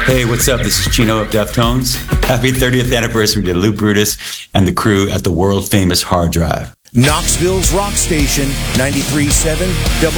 Hey, what's up? This is Chino of Deftones. Happy 30th anniversary to Lou Brutus and the crew at the world-famous Hard Drive. Knoxville's rock station, 93.7